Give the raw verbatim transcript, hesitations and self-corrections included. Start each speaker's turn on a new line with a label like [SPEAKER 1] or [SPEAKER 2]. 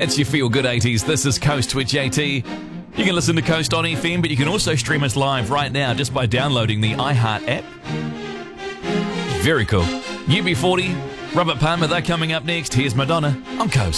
[SPEAKER 1] It's your Feel Good eighties. This is Coast with J T. You can listen to Coast on F M, but you can also stream us live right now just by downloading the iHeart app. Very cool. U B forty, Robert Palmer, they're coming up next. Here's Madonna on Coast.